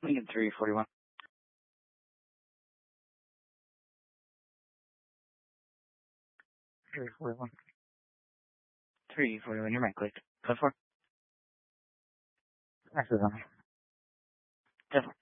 Lincoln 341. 341. 341, you're right, clicked. Code 4. Access on me. 10